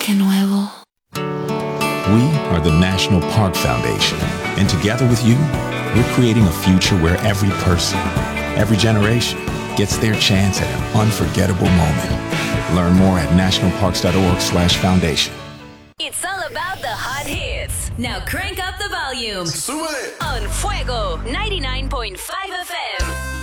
Parque Nuevo. We are the National Park Foundation, and together with you, we're creating a future where every person, every generation, gets their chance at an unforgettable moment. Learn more at nationalparks.org/foundation. It's all about the hot hits. Now crank up the volume. Súbele. On Fuego 99.5 FM.